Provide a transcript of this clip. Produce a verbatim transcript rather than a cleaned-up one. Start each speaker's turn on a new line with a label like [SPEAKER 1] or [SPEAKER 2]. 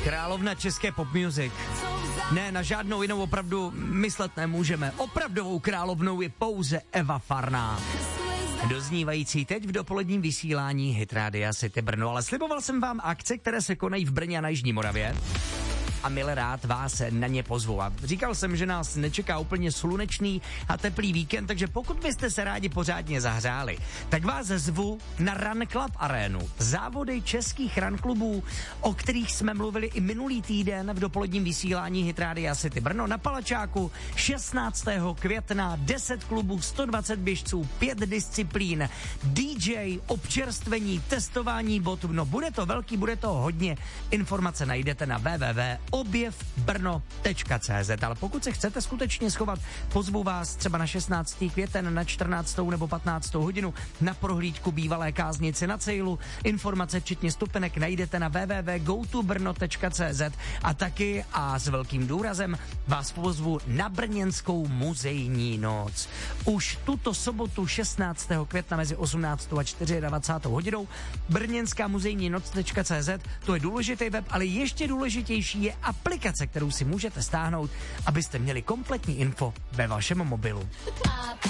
[SPEAKER 1] Královna české pop music. Ne, na žádnou jinou opravdu myslet nemůžeme. Opravdovou královnou je pouze Eva Farná. Doznívající teď v dopoledním vysílání Hit Rádia City Brno. Ale sliboval jsem vám akce, které se konají v Brně a na Jižní Moravě. A milé rád vás na ně pozvu. A říkal jsem, že nás nečeká úplně slunečný a teplý víkend, takže pokud byste se rádi pořádně zahřáli, tak vás zvu na Run Club Arénu. Závody českých run klubů, o kterých jsme mluvili i minulý týden v dopoledním vysílání Hit Rádia City Brno na Palačáku. šestnáctého května deset klubů, sto dvacet běžců, pět disciplín, D J, občerstvení, testování botů. No bude to velký, bude to hodně. Informace najdete na w w w tečka objev brno tečka c z. Ale pokud se chcete skutečně schovat, pozvu vás třeba na šestnáctého květen na čtrnáctou nebo patnáctou hodinu na prohlídku bývalé káznice na Cejlu. Informace včetně stupenek najdete na w w w tečka go to brno tečka c z a taky a s velkým důrazem vás pozvu na brněnskou muzejní noc. Už tuto sobotu šestnáctého května mezi osmnáctou a dvacátou čtvrtou hodinou brněnská muzejní noc tečka c z, to je důležitý web, ale ještě důležitější je aplikace, kterou si můžete stáhnout, abyste měli kompletní info ve vašem mobilu.